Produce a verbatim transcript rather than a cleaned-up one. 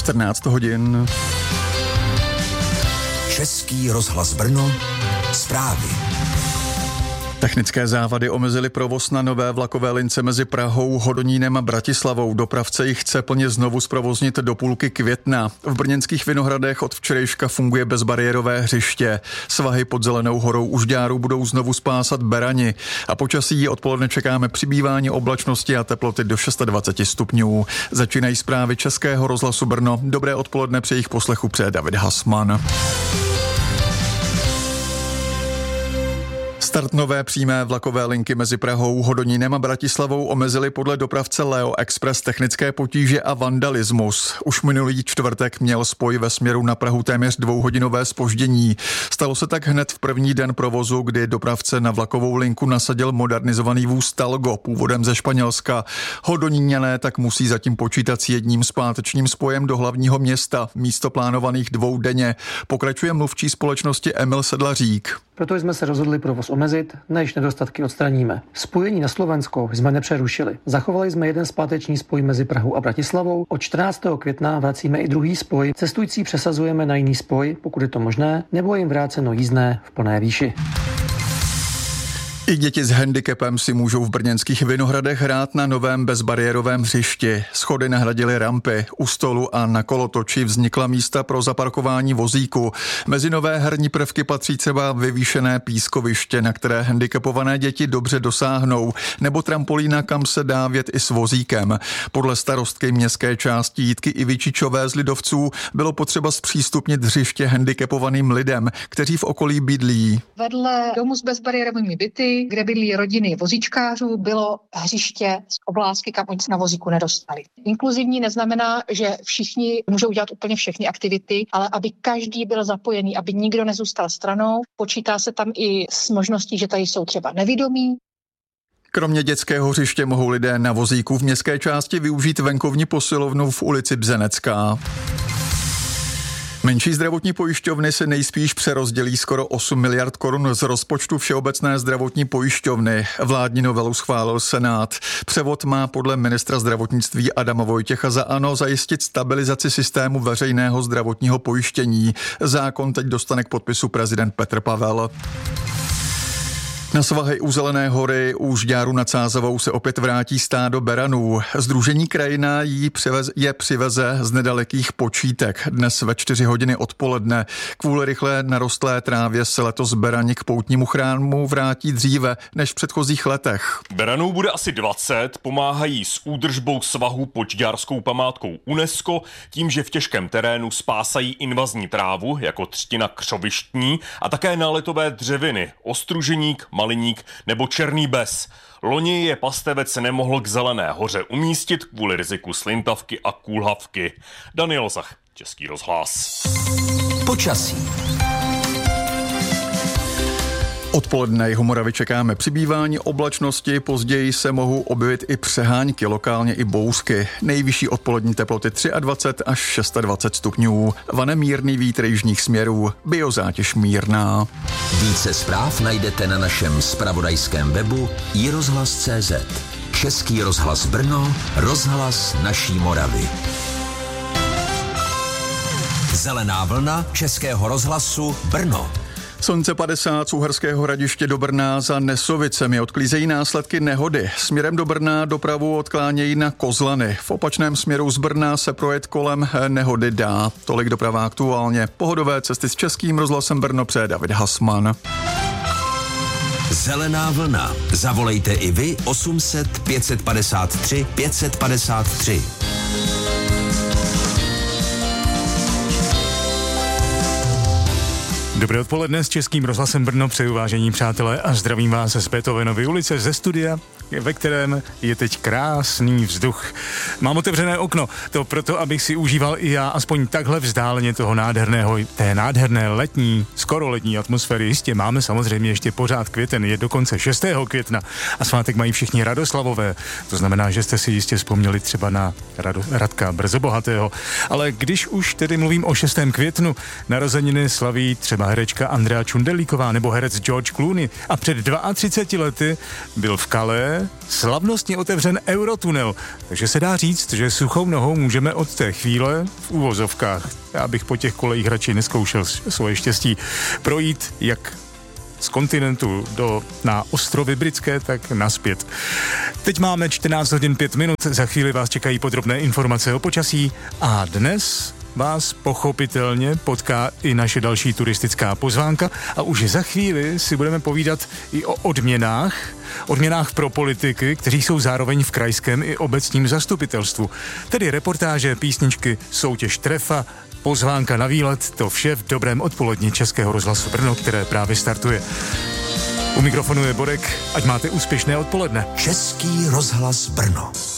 čtrnáct hodin. Český rozhlas Brno, zprávy. Technické závady omezily provoz na nové vlakové lince mezi Prahou, Hodonínem a Bratislavou. Dopravce ji chce plně znovu zprovoznit do půlky května. V brněnských Vinohradech od včerejška funguje bezbariérové hřiště. Svahy pod Zelenou horou Užďáru budou znovu spásat berani. A počasí odpoledne čekáme přibývání oblačnosti a teploty do dvacet šest stupňů. Začínají zprávy Českého rozhlasu Brno. Dobré odpoledne, při jejich poslechu přeje David Hasman. Start nové přímé vlakové linky mezi Prahou, Hodonínem a Bratislavou omezili podle dopravce Leo Express technické potíže a vandalismus. Už minulý čtvrtek měl spoj ve směru na Prahu téměř dvouhodinové zpoždění. Stalo se tak hned v první den provozu, kdy dopravce na vlakovou linku nasadil modernizovaný vůz Talgo, původem ze Španělska. Hodoníňané tak musí zatím počítat s jedním zpátečním spojem do hlavního města, místo plánovaných dvou denně. Pokračuje mluvčí společnosti Emil Sedlařík. Proto jsme se rozhodli provoz omezit, než nedostatky odstraníme. Spojení na Slovensko jsme nepřerušili. Zachovali jsme jeden zpáteční spoj mezi Prahou a Bratislavou. Od čtrnáctého května vracíme i druhý spoj. Cestující přesazujeme na jiný spoj, pokud je to možné, nebo jim vráceno jízdné v plné výši. I děti s handicapem si můžou v brněnských Vinohradech hrát na novém bezbariérovém hřišti. Schody nahradily rampy, u stolu a na kolotoči vznikla místa pro zaparkování vozíku. Mezi nové herní prvky patří třeba vyvýšené pískoviště, na které handicapované děti dobře dosáhnou, nebo trampolína, kam se dá vjet i s vozíkem. Podle starostky městské části Jitky Ivičičové z Lidovců bylo potřeba zpřístupnit hřiště handicapovaným lidem, kteří v okolí bydlí. Vedle domu s bezbariérovými byty, kde bydlí rodiny vozíčkářů, bylo hřiště z oblázky, kam oni se na vozíku nedostali. Inkluzivní neznamená, že všichni můžou dělat úplně všechny aktivity, ale aby každý byl zapojený, aby nikdo nezůstal stranou. Počítá se tam i s možností, že tady jsou třeba nevidomí. Kromě dětského hřiště mohou lidé na vozíku v městské části využít venkovní posilovnu v ulici Bzenecká. Menší zdravotní pojišťovny se nejspíš přerozdělí skoro osm miliard korun z rozpočtu Všeobecné zdravotní pojišťovny. Vládní novelu schválil Senát. Převod má podle ministra zdravotnictví Adama Vojtěcha za ANO zajistit stabilizaci systému veřejného zdravotního pojištění. Zákon teď dostane k podpisu prezident Petr Pavel. Na svahy u Zelené hory u Žďáru nad Sázavou se opět vrátí stádo beranů. Sdružení Krajina jí přivez, je přiveze z nedalekých Počítek dnes ve čtyři hodiny odpoledne. Kvůli rychlé narostlé trávě se letos berani k poutnímu chrámu vrátí dříve než v předchozích letech. Beranů bude asi dvacet, pomáhají s údržbou svahu pod žďárskou památkou UNESCO, tím, že v těžkém terénu spásají invazní trávu, jako třtina křovištní, a také náletové dřeviny, ostruženík, maliník nebo černý bez. Loni je pastevec nemohl k Zelené hoře umístit kvůli riziku slintavky a kůlhavky. Daniel Zach, Český rozhlas. Počasí. Odpoledne Jihu Moravy čekáme přibývání oblačnosti, později se mohou objevit i přehánky, lokálně i bouřky. Nejvyšší odpolední teploty dvacet tři až dvacet šest stupňů. Vane mírný vítr jižních směrů, biozátěž mírná. Více zpráv najdete na našem zpravodajském webu i rozhlas tečka cé zet. Český rozhlas Brno, rozhlas naší Moravy. Zelená vlna Českého rozhlasu Brno. Slunce padesát z Uherského Hradiště do Brna za Nesovicemi odklízejí následky nehody. Směrem do Brna dopravu odklánějí na Kozlany. V opačném směru z Brna se projet kolem nehody dá. Tolik doprava aktuálně. Pohodové cesty s Českým rozhlasem Brno přeje David Hasman. Zelená vlna. Zavolejte i vy osm set pět padesát tři pět padesát tři. Dobré odpoledne s Českým rozhlasem Brno, přeju vážení přátelé a zdravím vás z Beethovenovy ulice ze studia, ve kterém je teď krásný vzduch. Mám otevřené okno, to proto, abych si užíval i já aspoň takhle vzdáleně toho nádherného, té nádherné letní, skoro letní atmosféry. Jistě máme samozřejmě ještě pořád květen, je dokonce šestého května a svátek mají všichni Radoslavové. To znamená, že jste si jistě vzpomněli třeba na Rado, Radka Brzobohatého. Ale když už tedy mluvím o šestém květnu, narozeniny slaví třeba herečka Andrea Čundelíková nebo herec George Clooney a před třiceti dvěma lety byl v Calais bude slavnostně otevřen Eurotunel, takže se dá říct, že suchou nohou můžeme od té chvíle v úvozovkách, já bych po těch kolejích radši neskoušel svoje štěstí, projít jak z kontinentu do, na ostrovy britské, tak naspět. Teď máme čtrnáct hodin pět minut, za chvíli vás čekají podrobné informace o počasí a dnes vás pochopitelně potká i naše další turistická pozvánka a už za chvíli si budeme povídat i o odměnách, odměnách pro politiky, kteří jsou zároveň v krajském i obecním zastupitelstvu. Tedy reportáže, písničky, soutěž trefa, pozvánka na výlet, to vše v dobrém odpoledni Českého rozhlasu Brno, které právě startuje. U mikrofonu je Borek, ať máte úspěšné odpoledne. Český rozhlas Brno.